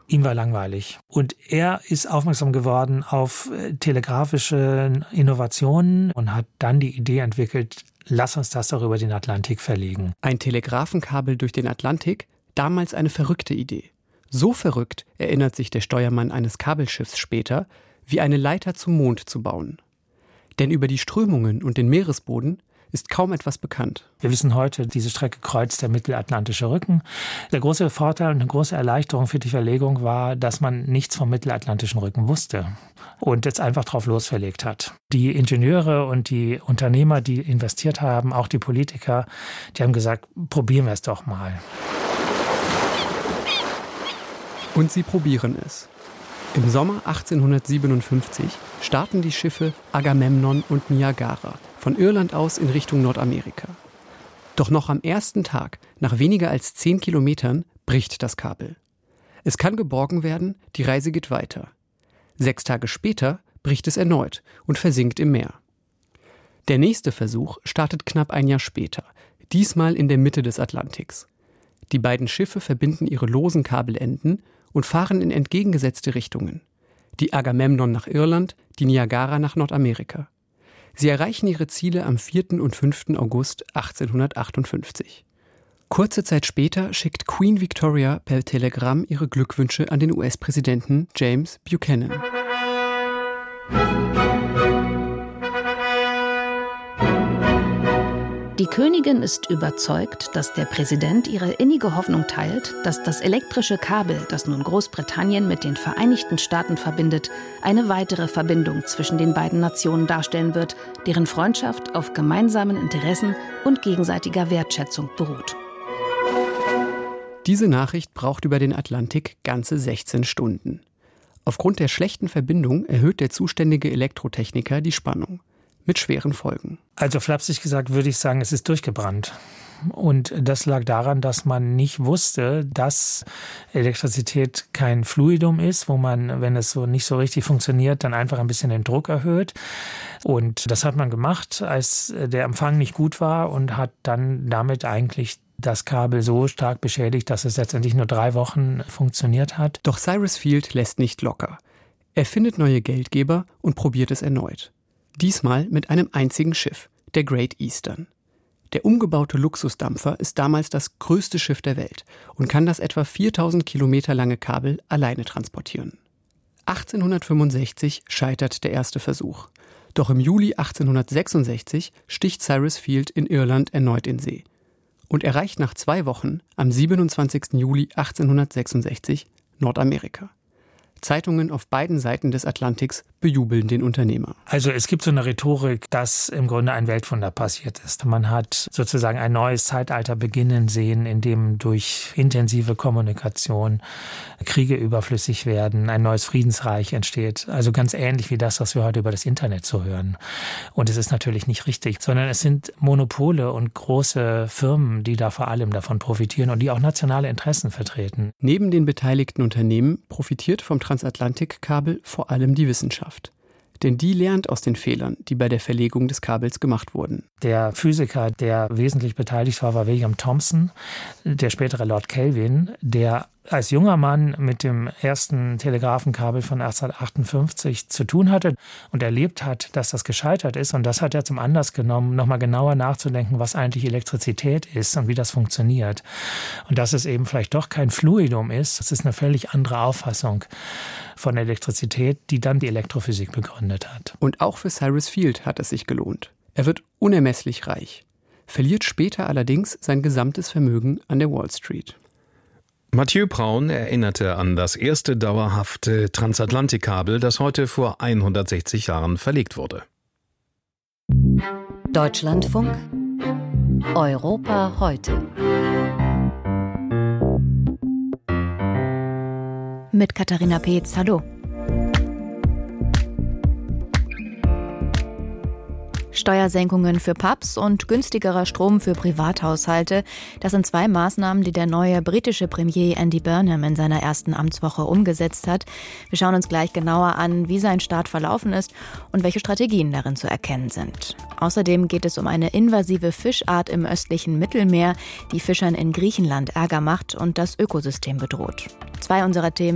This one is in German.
Ihm war langweilig. Und er ist aufmerksam geworden auf telegrafische Innovationen und hat dann die Idee entwickelt, lass uns das doch über den Atlantik verlegen. Ein Telegrafenkabel durch den Atlantik, damals eine verrückte Idee. So verrückt, erinnert sich der Steuermann eines Kabelschiffs später, wie eine Leiter zum Mond zu bauen. Denn über die Strömungen und den Meeresboden ist kaum etwas bekannt. Wir wissen heute, diese Strecke kreuzt der Mittelatlantische Rücken. Der große Vorteil und eine große Erleichterung für die Verlegung war, dass man nichts vom Mittelatlantischen Rücken wusste und jetzt einfach drauf losverlegt hat. Die Ingenieure und die Unternehmer, die investiert haben, auch die Politiker, die haben gesagt, probieren wir es doch mal. Und sie probieren es. Im Sommer 1857 starten die Schiffe Agamemnon und Niagara von Irland aus in Richtung Nordamerika. Doch noch am ersten Tag, nach weniger als 10 Kilometern, bricht das Kabel. Es kann geborgen werden, die Reise geht weiter. 6 Tage später bricht es erneut und versinkt im Meer. Der nächste Versuch startet knapp ein Jahr später, diesmal in der Mitte des Atlantiks. Die beiden Schiffe verbinden ihre losen Kabelenden und fahren in entgegengesetzte Richtungen. Die Agamemnon nach Irland, die Niagara nach Nordamerika. Sie erreichen ihre Ziele am 4. und 5. August 1858. Kurze Zeit später schickt Queen Victoria per Telegramm ihre Glückwünsche an den US-Präsidenten James Buchanan. Die Königin ist überzeugt, dass der Präsident ihre innige Hoffnung teilt, dass das elektrische Kabel, das nun Großbritannien mit den Vereinigten Staaten verbindet, eine weitere Verbindung zwischen den beiden Nationen darstellen wird, deren Freundschaft auf gemeinsamen Interessen und gegenseitiger Wertschätzung beruht. Diese Nachricht braucht über den Atlantik ganze 16 Stunden. Aufgrund der schlechten Verbindung erhöht der zuständige Elektrotechniker die Spannung. Mit schweren Folgen. Also flapsig gesagt würde ich sagen, es ist durchgebrannt. Und das lag daran, dass man nicht wusste, dass Elektrizität kein Fluidum ist, wo man, wenn es so nicht so richtig funktioniert, dann einfach ein bisschen den Druck erhöht. Und das hat man gemacht, als der Empfang nicht gut war und hat dann damit eigentlich das Kabel so stark beschädigt, dass es letztendlich nur 3 Wochen funktioniert hat. Doch Cyrus Field lässt nicht locker. Er findet neue Geldgeber und probiert es erneut. Diesmal mit einem einzigen Schiff, der Great Eastern. Der umgebaute Luxusdampfer ist damals das größte Schiff der Welt und kann das etwa 4000 Kilometer lange Kabel alleine transportieren. 1865 scheitert der erste Versuch. Doch im Juli 1866 sticht Cyrus Field in Irland erneut in See und erreicht nach 2 Wochen, am 27. Juli 1866, Nordamerika. Zeitungen auf beiden Seiten des Atlantiks bejubeln den Unternehmer. Also es gibt so eine Rhetorik, dass im Grunde ein Weltwunder passiert ist. Man hat sozusagen ein neues Zeitalter beginnen sehen, in dem durch intensive Kommunikation Kriege überflüssig werden, ein neues Friedensreich entsteht. Also ganz ähnlich wie das, was wir heute über das Internet so hören. Und es ist natürlich nicht richtig, sondern es sind Monopole und große Firmen, die da vor allem davon profitieren und die auch nationale Interessen vertreten. Neben den beteiligten Unternehmen profitiert vom Transatlantikkabel vor allem die Wissenschaft. Denn die lernt aus den Fehlern, die bei der Verlegung des Kabels gemacht wurden. Der Physiker, der wesentlich beteiligt war William Thomson, der spätere Lord Kelvin, der als junger Mann mit dem ersten Telegrafenkabel von 1858 zu tun hatte und erlebt hat, dass das gescheitert ist. Und das hat er zum Anlass genommen, nochmal genauer nachzudenken, was eigentlich Elektrizität ist und wie das funktioniert. Und dass es eben vielleicht doch kein Fluidum ist. Das ist eine völlig andere Auffassung von Elektrizität, die dann die Elektrophysik begründet hat. Und auch für Cyrus Field hat es sich gelohnt. Er wird unermesslich reich, verliert später allerdings sein gesamtes Vermögen an der Wall Street. Mathieu Braun erinnerte an das erste dauerhafte Transatlantikkabel, das heute vor 160 Jahren verlegt wurde. Deutschlandfunk Europa heute. Mit Katharina Peetz, hallo. Steuersenkungen für Pubs und günstigerer Strom für Privathaushalte. Das sind 2 Maßnahmen, die der neue britische Premier Andy Burnham in seiner ersten Amtswoche umgesetzt hat. Wir schauen uns gleich genauer an, wie sein Start verlaufen ist und welche Strategien darin zu erkennen sind. Außerdem geht es um eine invasive Fischart im östlichen Mittelmeer, die Fischern in Griechenland Ärger macht und das Ökosystem bedroht. 2 unserer Themen